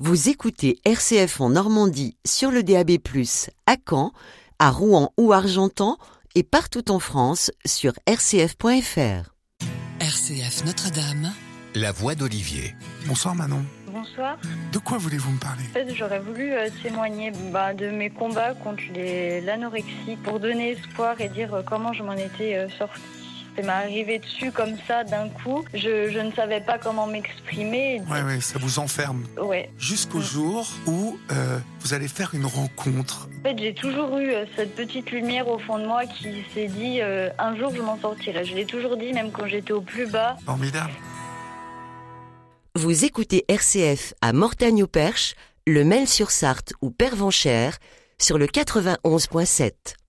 Vous écoutez RCF en Normandie sur le DAB+, à Caen, à Rouen ou Argentan et partout en France sur rcf.fr. RCF Notre-Dame, la voix d'Olivier. Bonsoir Manon. Bonsoir. De quoi voulez-vous me parler? En fait, j'aurais voulu témoigner de mes combats contre l'anorexie pour donner espoir et dire comment je m'en étais sortie. Ça m'est arrivé dessus comme ça d'un coup. Je ne savais pas comment m'exprimer. Ouais, ça vous enferme. Ouais. Jusqu'au jour où vous allez faire une rencontre. En fait, j'ai toujours eu cette petite lumière au fond de moi qui s'est dit un jour je m'en sortirai. Je l'ai toujours dit, même quand j'étais au plus bas. Formidable. Vous écoutez RCF à Mortagne-au-Perche, Le Mail-sur-Sarthe ou Pervenchères sur le 91.7.